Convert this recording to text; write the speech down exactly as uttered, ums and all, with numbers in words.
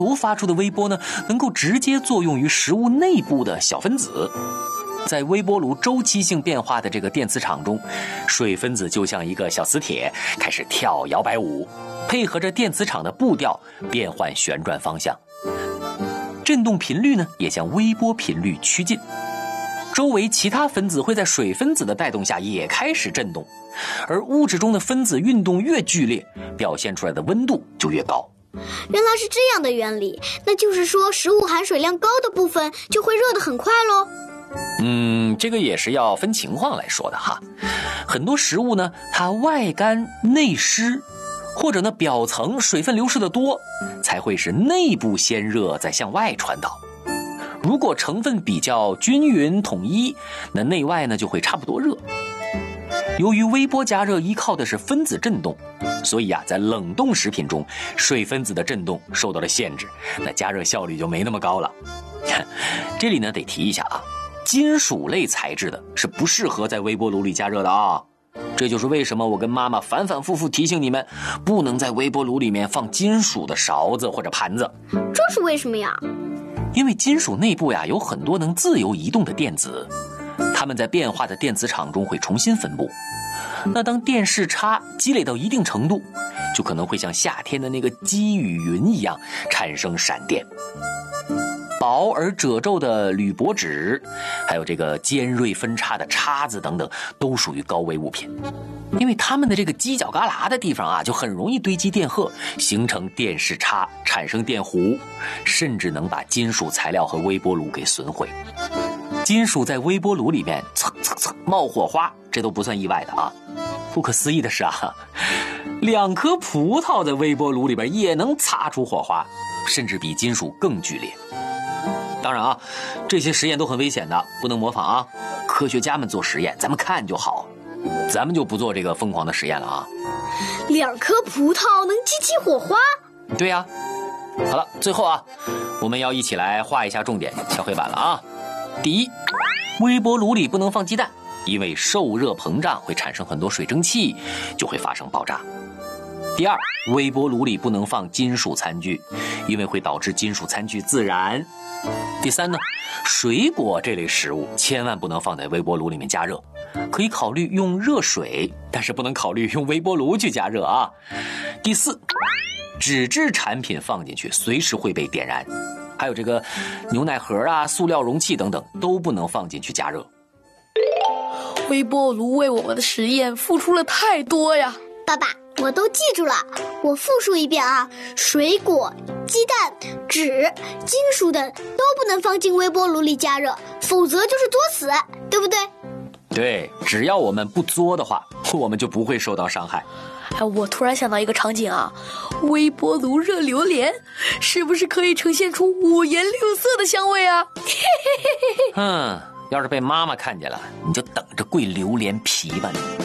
炉发出的微波呢，能够直接作用于食物内部的小分子。在微波炉周期性变化的这个电磁场中，水分子就像一个小磁铁，开始跳摇摆舞，配合着电磁场的步调变换旋转方向。振动频率呢，也向微波频率趋近。周围其他分子会在水分子的带动下也开始振动，而物质中的分子运动越剧烈，表现出来的温度就越高。 原来是这样的原理，那就是说食物含水量高的部分就会热得很快咯。 嗯，这个也是要分情况来说的哈。很多食物呢，它外干内湿，或者呢表层水分流失的多，才会使内部先热再向外传导。如果成分比较均匀统一，那内外呢就会差不多热。由于微波加热依靠的是分子振动，所以啊，在冷冻食品中，水分子的振动受到了限制，那加热效率就没那么高了。这里呢得提一下啊，金属类材质的是不适合在微波炉里加热的啊。这就是为什么我跟妈妈反反复复提醒你们，不能在微波炉里面放金属的勺子或者盘子。 这是为什么呀？ 因为金属内部呀有很多能自由移动的电子，它们在变化的电磁场中会重新分布。那当电势差积累到一定程度，就可能会像夏天的那个积雨云一样产生闪电。薄而褶皱的铝箔纸，还有这个尖锐分叉的叉子等等，都属于高危物品。因为它们的这个犄角旮旯的地方啊，就很容易堆积电荷，形成电势差，产生电弧，甚至能把金属材料和微波炉给损毁。金属在微波炉里面蹭蹭蹭冒火花，这都不算意外的啊。不可思议的是啊，两颗葡萄在微波炉里边也能擦出火花，甚至比金属更剧烈。当然啊，这些实验都很危险的，不能模仿啊。科学家们做实验，咱们看就好，咱们就不做这个疯狂的实验了啊。 两颗葡萄能激起火花？ 对呀、啊。好了，最后啊，我们要一起来画一下重点，敲黑板了啊。第一，微波炉里不能放鸡蛋，因为受热膨胀会产生很多水蒸气，就会发生爆炸。第二，微波炉里不能放金属餐具，因为会导致金属餐具自燃。第三呢，水果这类食物千万不能放在微波炉里面加热，可以考虑用热水，但是不能考虑用微波炉去加热啊。第四，纸质产品放进去随时会被点燃，还有这个牛奶盒啊、塑料容器等等都不能放进去加热。 微波炉为我们的实验付出了太多呀。 爸爸，我都记住了，我复述一遍啊，水果、鸡蛋、纸、金属等都不能放进微波炉里加热，否则就是作死，对不对？ 对，只要我们不作的话，我们就不会受到伤害。 哎，我突然想到一个场景啊，微波炉热榴莲，是不是可以呈现出五颜六色的香味啊？ 嗯，要是被妈妈看见了，你就等着跪榴莲皮吧你。